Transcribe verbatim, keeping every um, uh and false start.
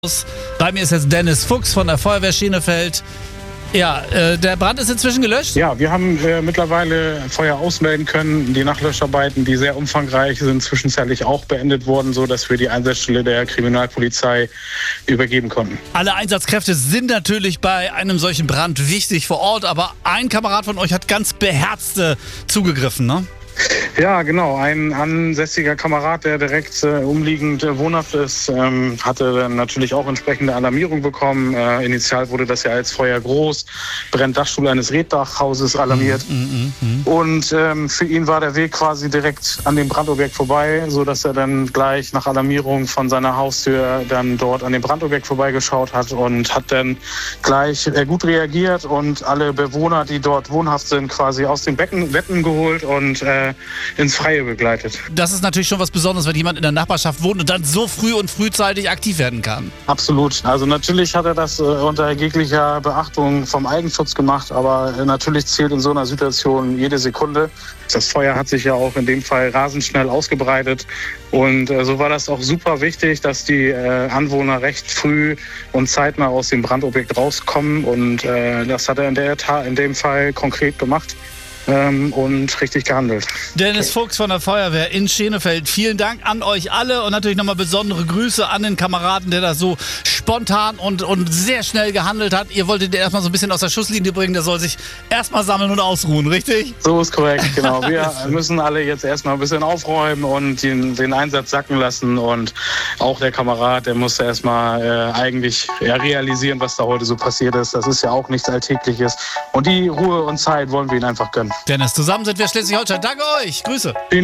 Bei mir ist jetzt Dennis Fuchs von der Feuerwehr Schenefeld. Ja, äh, der Brand ist inzwischen gelöscht? Ja, wir haben äh, mittlerweile Feuer ausmelden können. Die Nachlöscharbeiten, die sehr umfangreich sind, zwischenzeitlich auch beendet worden, sodass wir die Einsatzstelle der Kriminalpolizei übergeben konnten. Alle Einsatzkräfte sind natürlich bei einem solchen Brand wichtig vor Ort, aber ein Kamerad von euch hat ganz beherzt äh, zugegriffen, ne? Ja, genau. Ein ansässiger Kamerad, der direkt äh, umliegend äh, wohnhaft ist, ähm, hatte dann natürlich auch entsprechende Alarmierung bekommen. Äh, initial wurde das ja als Feuer groß, Brenndachstuhl eines Reetdachhauses alarmiert. Mm, mm, mm. Und ähm, für ihn war der Weg quasi direkt an dem Brandobjekt vorbei, sodass er dann gleich nach Alarmierung von seiner Haustür dann dort an dem Brandobjekt vorbeigeschaut hat und hat dann gleich äh, gut reagiert und alle Bewohner, die dort wohnhaft sind, quasi aus den Becken, Betten geholt und äh, ins Freie begleitet. Das ist natürlich schon was Besonderes, wenn jemand in der Nachbarschaft wohnt und dann so früh und frühzeitig aktiv werden kann. Absolut. Also natürlich hat er das äh, unter jeglicher Beachtung vom Eigenschutz gemacht, aber äh, natürlich zählt in so einer Situation jede Sekunde. Das Feuer hat sich ja auch in dem Fall rasend schnell ausgebreitet und äh, so war das auch super wichtig, dass die äh, Anwohner recht früh und zeitnah aus dem Brandobjekt rauskommen und äh, das hat er in, der Tat, in dem Fall konkret gemacht. Ähm, und richtig gehandelt. Dennis Fuchs von der Feuerwehr in Schenefeld, vielen Dank an euch alle und natürlich nochmal besondere Grüße an den Kameraden, der da so spontan und, und sehr schnell gehandelt hat. Ihr wolltet den erstmal so ein bisschen aus der Schusslinie bringen, der soll sich erstmal sammeln und ausruhen, richtig? So ist korrekt, genau. Wir müssen alle jetzt erstmal ein bisschen aufräumen und den, den Einsatz sacken lassen und auch der Kamerad, der musste erstmal äh, eigentlich ja, realisieren, was da heute so passiert ist. Das ist ja auch nichts Alltägliches und die Ruhe und Zeit wollen wir ihm einfach gönnen. Dennis, zusammen sind wir Schleswig-Holstein. Danke euch. Grüße.